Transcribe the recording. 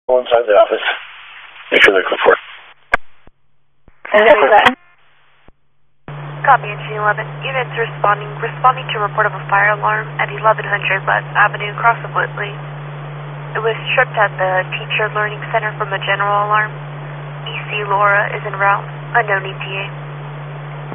Go inside the office. Make sure they're report. Copy, Engine 11. Units responding to a report of a fire alarm at 1100 West Avenue, across of Whitley. It was tripped at the Teacher Learning Center from a general alarm. EC Laura is en route. Unknown ETA.